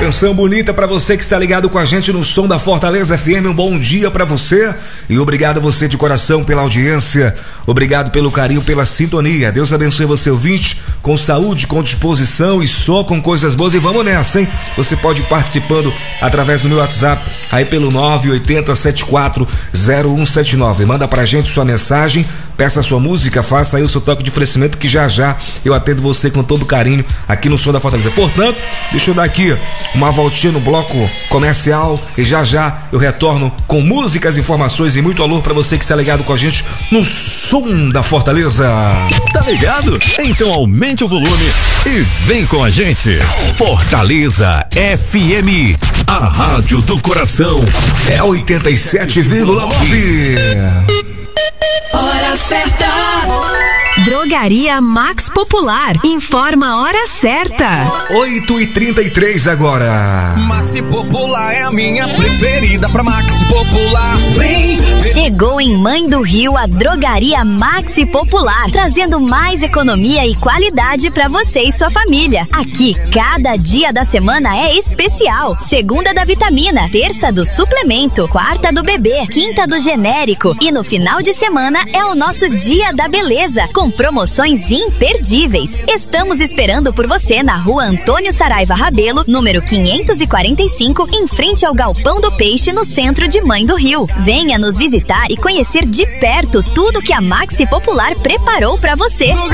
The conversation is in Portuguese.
Canção bonita pra você que está ligado com a gente no som da Fortaleza FM. Um bom dia pra você e obrigado a você de coração pela audiência. Obrigado pelo carinho, pela sintonia. Deus abençoe você, ouvinte, com saúde, com disposição e só com coisas boas. E vamos nessa, hein? Você pode ir participando através do meu WhatsApp, aí pelo 980740179. Manda pra gente sua mensagem, peça sua música, faça aí o seu toque de oferecimento que já eu atendo você com todo carinho aqui no som da Fortaleza. Portanto, deixa eu dar aqui uma voltinha no bloco comercial e já eu retorno com músicas, informações e muito alô pra você que está ligado com a gente no som da Fortaleza. Tá ligado? Então aumente o volume e vem com a gente. Fortaleza FM, a rádio do coração. É 87,9. Hora certa. Drogaria Max Popular. Informa a hora certa. 8h33 agora. Maxi Popular é a minha preferida. Pra Maxi Popular, vem. Chegou em Mãe do Rio a Drogaria Maxi Popular, trazendo mais economia e qualidade pra você e sua família. Aqui, cada dia da semana é especial. Segunda da vitamina, terça do suplemento, quarta do bebê, quinta do genérico e no final de semana é o nosso Dia da Beleza, com promoções imperdíveis. Estamos esperando por você na Rua Antônio Saraiva Rabelo, número 545, em frente ao Galpão do Peixe, no centro de Mãe do Rio. Venha nos visitar e conhecer de perto tudo que a Maxi Popular preparou para você.